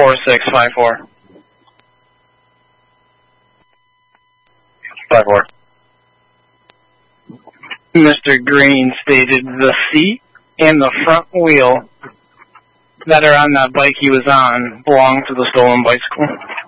4654. 54. Mr. Green stated the seat and the front wheel that are on that bike he was on belong to the stolen bicycle.